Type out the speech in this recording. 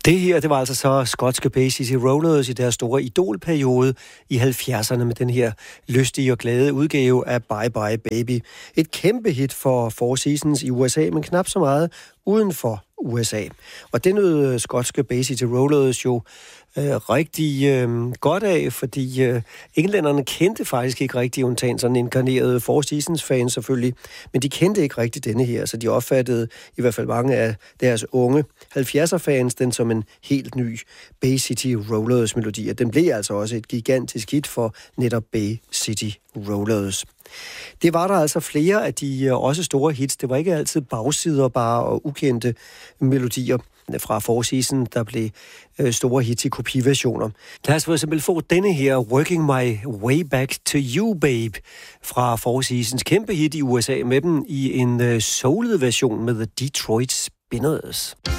Det her, det var altså så skotske Bay City Rollers i deres store idolperiode i 70'erne med den her lystige og glade udgave af Bye Bye Baby. Et kæmpe hit for Four Seasons i USA, men knap så meget uden for USA. Og det nød skotske Bay City Rollers jo rigtig godt af, fordi englænderne kendte faktisk ikke rigtig, undtagen sådan inkarnerede Four Seasons-fans selvfølgelig, men de kendte ikke rigtig denne her, så de opfattede i hvert fald mange af deres unge 70'er-fans den som en helt ny Bay City Rollers-melodi, og den blev altså også et gigantisk hit for netop Bay City Rollers. Det var der altså flere af de også store hits. Det var ikke altid bagsider bare og ukendte melodier fra Four Seasons, der blev store hits i kopiversioner. Lad os for eksempel få denne her Working My Way Back to You Babe fra Four Seasons, kæmpe hit i USA med dem i en soulet version med The Detroit Spinners.